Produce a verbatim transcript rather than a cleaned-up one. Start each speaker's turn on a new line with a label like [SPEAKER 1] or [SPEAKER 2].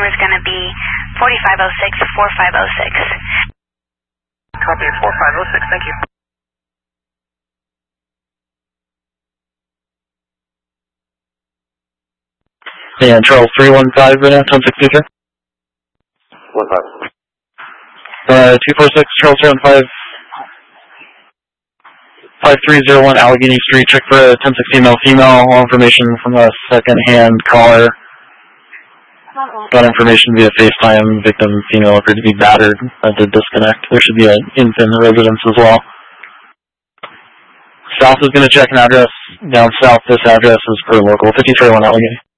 [SPEAKER 1] number is going to be forty-five oh six, forty-five oh six.
[SPEAKER 2] Copy, forty-five oh six, thank you.
[SPEAKER 3] And Charles three one five, right now, ten sixty-three.
[SPEAKER 4] one five.
[SPEAKER 3] Uh, two four six, Charles three one five, five three zero one Allegheny Street, check for a ten sixteen male female, all information from a second-hand caller. Got information via FaceTime, victim female appeared to be battered, had to disconnect. There should be an infant residence as well. South is going to check an address, down south this address is per local, fifty-three oh one Allegheny.